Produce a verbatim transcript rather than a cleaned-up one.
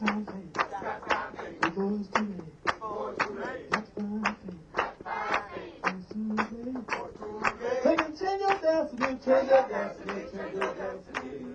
time paid. Before it's too late. That's by faith. It's too late. So you change your destiny, change your destiny, change your destiny.